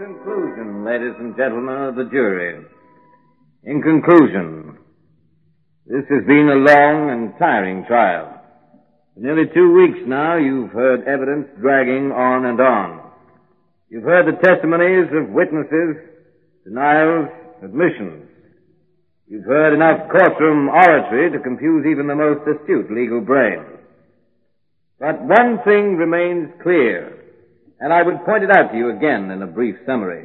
conclusion, ladies and gentlemen of the jury, in conclusion, this has been a long and tiring trial. For nearly 2 weeks now, you've heard evidence dragging on and on. You've heard the testimonies of witnesses, denials, admissions. You've heard enough courtroom oratory to confuse even the most astute legal brain. But one thing remains clear, and I would point it out to you again in a brief summary.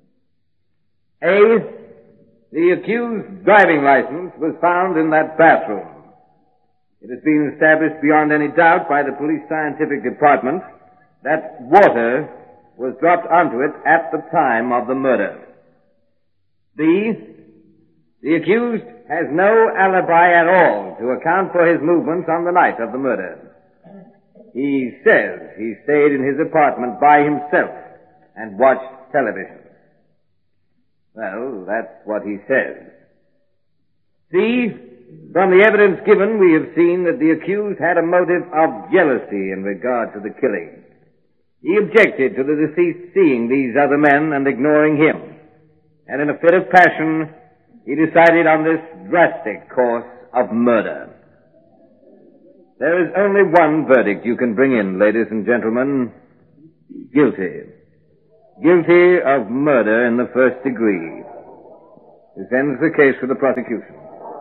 A, the accused's driving license was found in that bathroom. It has been established beyond any doubt by the police scientific department that water was dropped onto it at the time of the murder. B, the accused has no alibi at all to account for his movements on the night of the murder. He says he stayed in his apartment by himself and watched television. Well, that's what he says. C, from the evidence given, we have seen that the accused had a motive of jealousy in regard to the killing. He objected to the deceased seeing these other men and ignoring him, and in a fit of passion, he decided on this drastic course of murder. There is only one verdict you can bring in, ladies and gentlemen. Guilty. Guilty of murder in the first degree. This ends the case for the prosecution.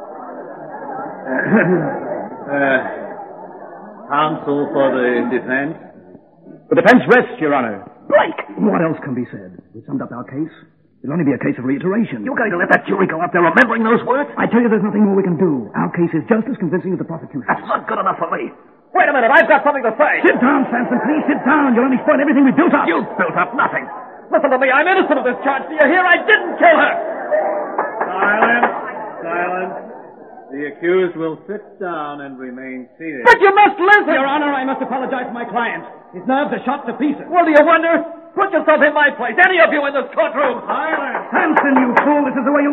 Counsel for the defense. The defense rests, Your Honor. Blake! What else can be said? We summed up our case. It'll only be a case of reiteration. You're going to let that jury go up there remembering those words? I tell you, there's nothing more we can do. Our case is just as convincing as the prosecution. That's not good enough for me. Wait a minute, I've got something to say. Sit down, Samson, please. Sit down. You'll only spoil everything we built up. You built up nothing. Listen to me. I'm innocent of this charge. Do you hear? I didn't kill her. Silence. Silence. The accused will sit down and remain seated. But you must listen. Your Honor, I must apologize for my client. His nerves are shot to pieces. Well, do you wonder? Put yourself in my place. Any of you in this courtroom. Silence. Samson, you fool. This is the way you